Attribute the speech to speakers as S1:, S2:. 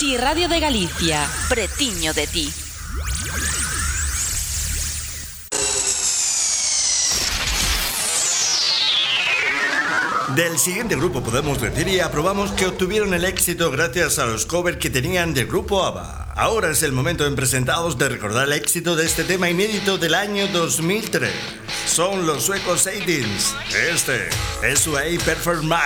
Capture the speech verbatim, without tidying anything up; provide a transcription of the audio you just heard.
S1: Si Radio de Galicia, pretiño de ti.
S2: Del siguiente grupo podemos decir y aprobamos que obtuvieron el éxito gracias a los covers que tenían del grupo ABBA. Ahora es el momento en presentados de recordar el éxito de este tema inédito del año dos mil tres. Son los suecos Aidins. Este es su A Perfect Match.